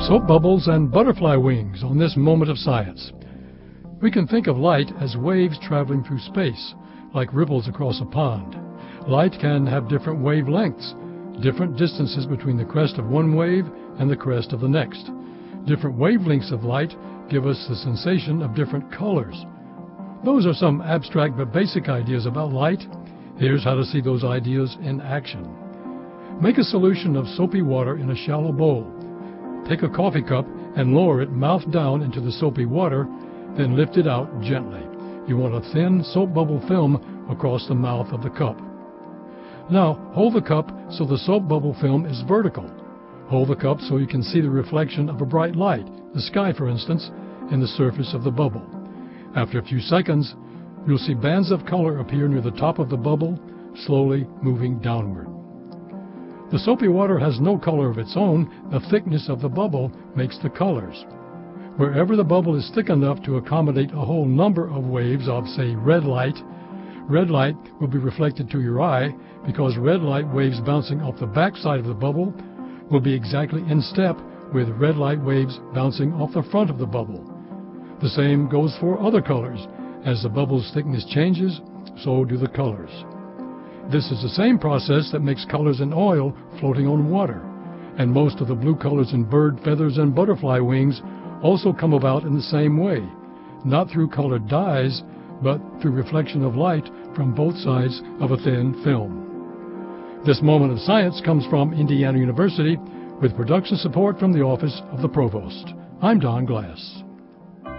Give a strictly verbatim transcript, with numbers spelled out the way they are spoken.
Soap bubbles and butterfly wings on this moment of science. We can think of light as waves traveling through space, like ripples across a pond. Light can have different wavelengths, different distances between the crest of one wave and the crest of the next. Different wavelengths of light give us the sensation of different colors. Those are some abstract but basic ideas about light. Here's how to see those ideas in action. Make a solution of soapy water in a shallow bowl. Take a coffee cup and lower it mouth down into the soapy water, then lift it out gently. You want a thin soap bubble film across the mouth of the cup. Now, hold the cup so the soap bubble film is vertical. Hold the cup so you can see the reflection of a bright light, the sky for instance, in the surface of the bubble. After a few seconds, you'll see bands of color appear near the top of the bubble, slowly moving downward. The soapy water has no color of its own. The thickness of the bubble makes the colors. Wherever the bubble is thick enough to accommodate a whole number of waves of, say, red light, red light will be reflected to your eye because red light waves bouncing off the back side of the bubble will be exactly in step with red light waves bouncing off the front of the bubble. The same goes for other colors. As the bubble's thickness changes, so do the colors. This is the same process that makes colors in oil floating on water, and most of the blue colors in bird feathers and butterfly wings also come about in the same way, not through colored dyes, but through reflection of light from both sides of a thin film. This moment of science comes from Indiana University with production support from the Office of the Provost. I'm Don Glass.